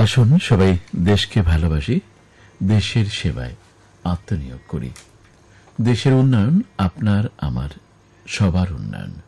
আসুন সবাই দেশকে ভালোবাসি, দেশের সেবায় আত্মনিয়োগ করি। দেশের উন্নয়ন আপনার আমার সবার উন্নয়ন।